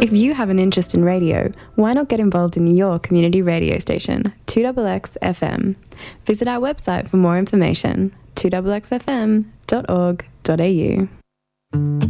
If you have an interest in radio, why not get involved in your community radio station, 2XX FM? Visit our website for more information, 2XXFM.org.au.